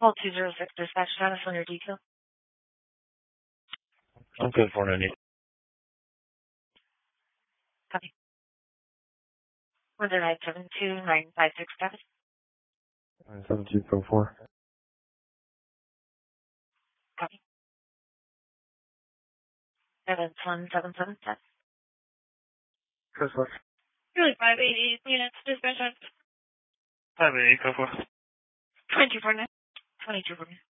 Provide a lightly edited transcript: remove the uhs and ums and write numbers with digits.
Call 206 dispatch status on your detail. I'm good for an Indy. Copy. 10972-956 status. 97244. Copy. 7177 status. Chris, what? Really 580 units dispatch. 580, go for 2249. 2249.